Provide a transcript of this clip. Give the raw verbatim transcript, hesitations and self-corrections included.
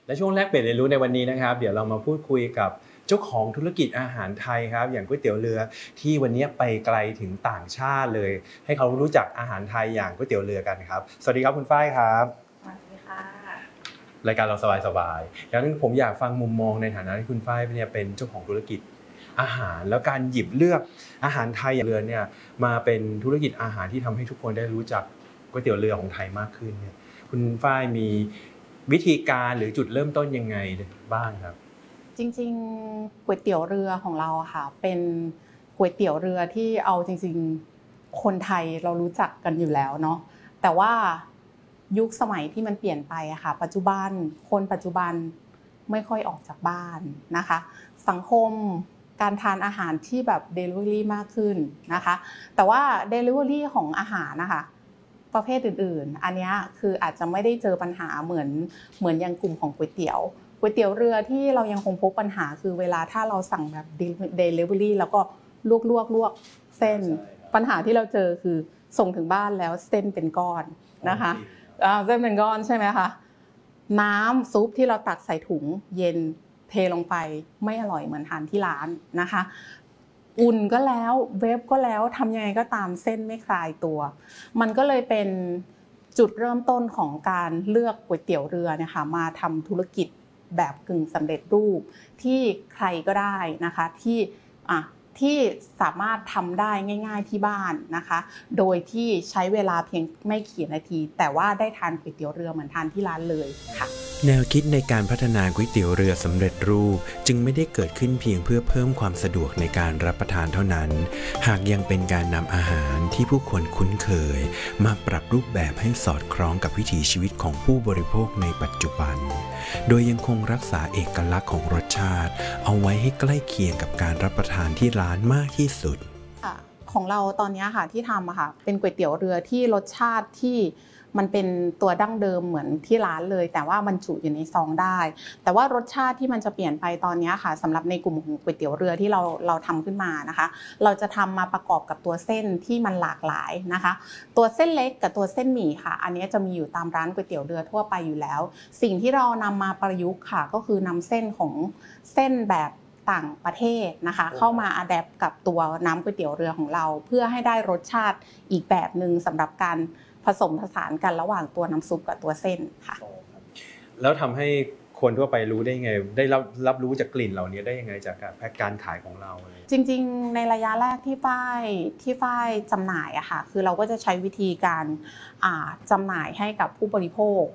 และช่วงแรกเปลี่ยนเรียนรู้ในวันนี้นะครับเดี๋ยวเรามาพูดคุยกับเจ้าของธุรกิจอาหารไทยครับอย่างก๋วยเตี๋ยวเรือที่วันนี้ไปไกลถึงต่างชาติเลยให้เขารู้จักอาหารไทยอย่างก๋วยเตี๋ยวเรือกันครับสวัสดีครับคุณฝ้ายครับสวัสดีค่ะรายการเราสบายๆงั้นผมอยากฟังมุมมองในฐานะที่คุณฝ้ายเนี่ยเป็นเจ้าของธุรกิจอาหารแล้วการหยิบเลือกอาหารไทยอย่างเรือเนี่ยมาเป็นธุรกิจอาหารที่ทำให้ทุกคนได้รู้จักก๋วยเตี๋ยวเรือของไทยมากขึ้นเนี่ยคุณฝ้ายมีวิธีการหรือจุดเริ่มต้นยังไงบ้างครับจริงๆก๋วยเตี๋ยวเรือของเราค่ะเป็นก๋วยเตี๋ยวเรือที่เอาจริงๆคนไทยเรารู้จักกันอยู่แล้วเนาะแต่ว่ายุคสมัยที่มันเปลี่ยนไปอะค่ะปัจจุบันคนปัจจุบันไม่ค่อยออกจากบ้านนะคะสังคมการทานอาหารที่แบบ delivery มากขึ้นนะคะแต่ว่า delivery ของอาหารนะคะประเภทอื่นๆอันนี้คืออาจจะไม่ได้เจอปัญหาเหมือนเหมือนอย่างกลุ่มของก๋วยเตี๋ยวก๋วยเตี๋ยวเรือที่เรายังคงพบปัญหาคือเวลาถ้าเราสั่งแบบ delivery แล้วก็ลวกลวกลวกเส้นปัญหาที่เราเจอคือส่งถึงบ้านแล้วเส้นเป็นก้อนนะคะเส้นเป็นก้อนใช่ไหมคะน้ำซุปที่เราตักใส่ถุงเย็นเทลงไปไม่อร่อยเหมือนทานที่ร้านนะคะอุ่นก็แล้วเวฟก็แล้วทำยังไงก็ตามเส้นไม่คลายตัวมันก็เลยเป็นจุดเริ่มต้นของการเลือกก๋วยเตี๋ยวเรือเนี่ยค่ะมาทำธุรกิจแบบกึ่งสำเร็จรูปที่ใครก็ได้นะคะที่อ่ะที่สามารถทำได้ง่ายๆที่บ้านนะคะโดยที่ใช้เวลาเพียงไม่กี่นาทีแต่ว่าได้ทานก๋วยเตี๋ยวเรือเหมือนทานที่ร้านเลยค่ะแนวคิดในการพัฒนาก๋วยเตี๋ยวเรือสำเร็จรูปจึงไม่ได้เกิดขึ้นเพียงเพื่อเพิ่มความสะดวกในการรับประทานเท่านั้นหากยังเป็นการนำอาหารที่ผู้คนคุ้นเคยมาปรับรูปแบบให้สอดคล้องกับวิถีชีวิตของผู้บริโภคในปัจจุบันโดยยังคงรักษาเอกลักษณ์ของรสชาติเอาไว้ให้ใกล้เคียงกับการรับประทานที่ร้านมากที่สุดของเราตอนนี้ค่ะที่ทำอะค่ะเป็นก๋วยเตี๋ยวเรือที่รสชาติที่มันเป็นตัวดั้งเดิมเหมือนที่ร้านเลยแต่ว่าบรรจุอยู่ในซองได้แต่ว่ารสชาติที่มันจะเปลี่ยนไปตอนนี้ค่ะสำหรับในกลุ่มของก๋วยเตี๋ยวเรือที่เราเราทำขึ้นมานะคะเราจะทำมาประกอบกับตัวเส้นที่มันหลากหลายนะคะตัวเส้นเล็กกับตัวเส้นหมี่ค่ะอันนี้จะมีอยู่ตามร้านก๋วยเตี๋ยวเรือทั่วไปอยู่แล้วสิ่งที่เรานำมาประยุกต์ค่ะก็คือนำเส้นของเส้นแบบต่างประเทศนะคะเข้ามาอัดแอปกับตัวน้ำก๋วยเตี๋ยวเรือของเราเพื่อให้ได้รสชาติอีกแบบนึงสำหรับการผสมผสานกันระหว่างตัวน้ำซุปกับตัวเส้นค่ะแล้วทำให้คนทั่วไปรู้ได้ไงได้รับรับรู้จากกลิ่นเหล่านี้ได้ยังไงจากการขายของเราจริงๆในระยะแรกที่ฝ้ายที่ฝ้ายจำหน่ายอะค่ะคือเราก็จะใช้วิธีการจำหน่ายให้กับผู้บริโภค